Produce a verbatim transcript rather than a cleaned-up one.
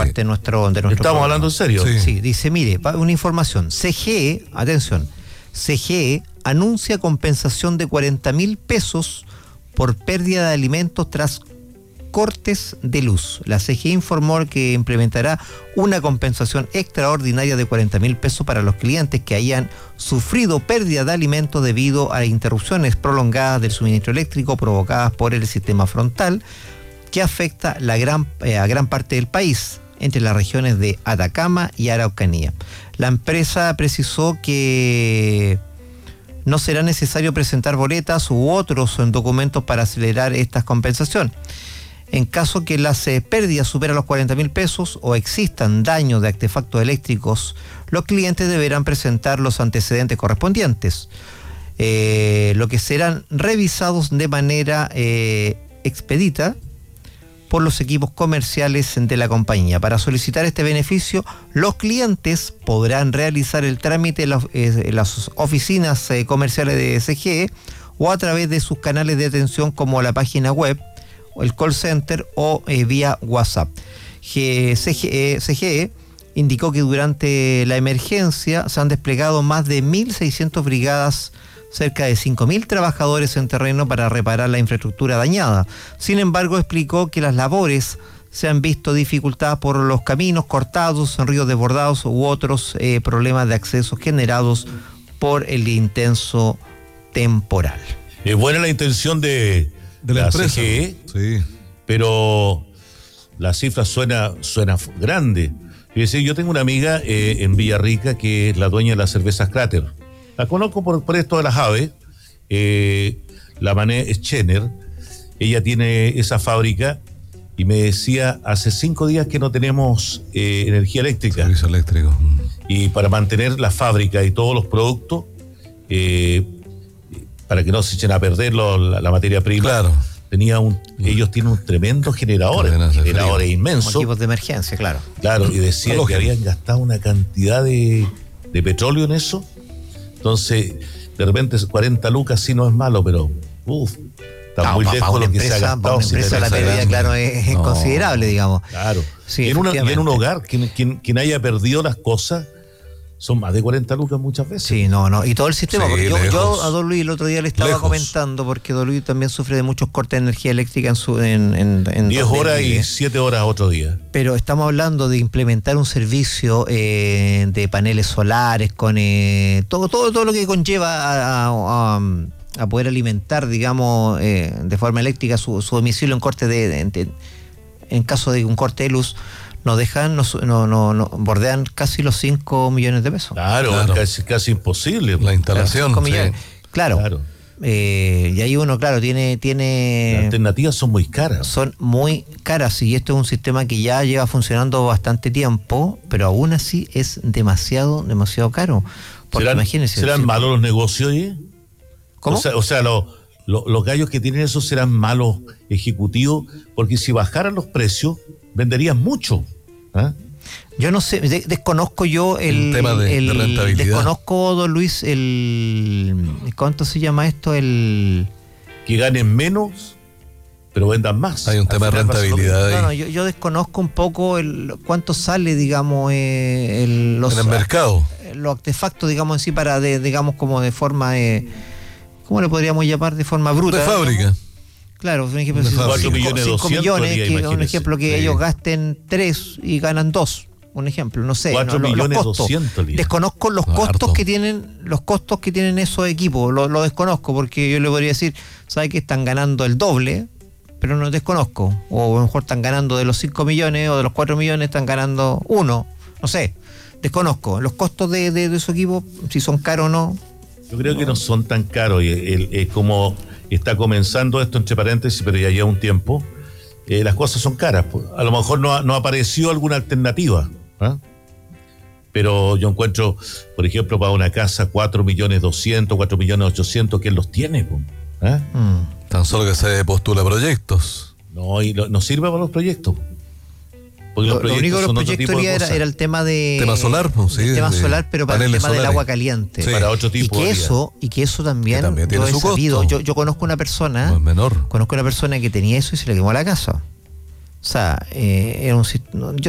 parte de nuestro, de nuestro ¿Estamos programa. hablando en serio? Sí. sí, dice, mire, una información. C G E, atención, C G E anuncia compensación de cuarenta mil pesos por pérdida de alimentos tras cortes de luz. La C G E informó que implementará una compensación extraordinaria de cuarenta mil pesos para los clientes que hayan sufrido pérdida de alimentos debido a interrupciones prolongadas del suministro eléctrico provocadas por el sistema frontal que afecta la gran, eh, a gran parte del país, entre las regiones de Atacama y Araucanía. La empresa precisó que no será necesario presentar boletas u otros documentos para acelerar esta compensación. En caso que las eh, pérdidas superen los cuarenta mil pesos o existan daños de artefactos eléctricos, los clientes deberán presentar los antecedentes correspondientes, eh, lo que serán revisados de manera eh, expedita por los equipos comerciales de la compañía. Para solicitar este beneficio, los clientes podrán realizar el trámite en las, eh, en las oficinas eh, comerciales de C G E o a través de sus canales de atención como la página web, el call center o eh, vía WhatsApp. G, C G E, C G E indicó que durante la emergencia se han desplegado más de mil seiscientas brigadas, cerca de cinco mil trabajadores en terreno para reparar la infraestructura dañada. Sin embargo, explicó que las labores se han visto dificultadas por los caminos cortados, ríos desbordados u otros eh, problemas de acceso generados por el intenso temporal. Es buena la intención de, de la, la empresa, C G E, sí, pero la cifra suena, suena grande. Fíjese, yo tengo una amiga eh, en Villarrica que es la dueña de las cervezas Cráter. La conozco por, por esto de las aves. Eh, la Mané Schener, ella tiene esa fábrica y me decía hace cinco días que no tenemos eh, energía eléctrica. Servicio eléctrico. Y para mantener la fábrica y todos los productos, eh, para que no se echen a perder lo, la, la materia prima. Claro. Tenía un, ellos tienen un tremendo generador, generadores inmensos. Equipos de emergencia, claro. Claro, y decían que habían gastado una cantidad de, de petróleo en eso. Entonces, de repente cuarenta lucas sí no es malo, pero uff, está no, muy pa, lejos pa de lo que empresa, se ha gastado. Para una Si empresa la pérdida, claro, es, es no. considerable, digamos. Claro. Sí, y, en una, y en un hogar, quien, quien, quien haya perdido las cosas, son más de cuarenta lucas muchas veces. Sí, no, no. Y todo el sistema, sí, porque yo, yo a Don Luis el otro día le estaba lejos. comentando, porque Don Luis también sufre de muchos cortes de energía eléctrica en su en, en, en diez horas y siete horas otro día. Pero estamos hablando de implementar un servicio eh, de paneles solares con eh, todo, todo, todo lo que conlleva a, a, a, a poder alimentar, digamos, eh, de forma eléctrica su, su domicilio en corte de, de, de en caso de un corte de luz. Nos dejan, nos, no, no, no, bordean casi los cinco millones de pesos. Claro, claro. Casi, casi imposible. La instalación. Claro, millones. Sí. Claro. claro. Eh, y ahí uno, claro, tiene, tiene. Las alternativas son muy caras. Son muy caras, y esto es un sistema que ya lleva funcionando bastante tiempo, pero aún así es demasiado, demasiado caro. Porque ¿Serán, imagínense. ¿serán malos los negocios ahí? ¿Cómo? O sea, o sea lo, lo, los gallos que tienen eso serán malos ejecutivos, porque si bajaran los precios, venderían mucho. ¿Ah? Yo no sé, de, desconozco yo el, el tema de, el, de rentabilidad. Desconozco, don Luis, el ¿cuánto se llama esto? El que ganen menos, pero vendan más. Hay un tema de rentabilidad ahí. No, no, yo, yo desconozco un poco el cuánto sale, digamos, eh, el, los, en el mercado. Los artefactos, digamos, en sí, para, de, digamos, como de forma, eh, ¿cómo le podríamos llamar? De forma bruta. De fábrica. Digamos. Claro, un ejemplo, si cuatro millones cinco millones, que, un ejemplo que sí. ellos gasten tres y ganan dos. Un ejemplo, no sé. cuatro no, millones los costos. doscientos. Desconozco los no, costos harto. que tienen, los costos que tienen esos equipos, lo, lo desconozco, porque yo le podría decir, ¿sabe que están ganando el doble? Pero no desconozco. O a lo mejor están ganando de los cinco millones o de los cuatro millones, están ganando uno. No sé. Desconozco. Los costos de, de, de esos equipos, si son caros o no. Yo creo que no son tan caros. Es como está comenzando esto, entre paréntesis, pero ya lleva un tiempo. Eh, las cosas son caras. A lo mejor no, no apareció alguna alternativa. ¿eh? Pero yo encuentro, por ejemplo, para una casa cuatro millones doscientos, cuatro millones ochocientos, ¿quién los tiene? ¿Eh? Mm. Tan solo que se postula proyectos. No, y no, no sirve para los proyectos. Porque Lo, lo único que los proyectos era, era el tema de tema solar, pues, sí, el tema de, solar, pero para el tema solares. Del agua caliente. Sí. Para otro tipo y que de eso y que eso también, que también tiene yo su he sabido, costo. yo, yo conozco una persona, no es menor. Conozco una persona que tenía eso y se le quemó la casa. O sea, eh, era un yo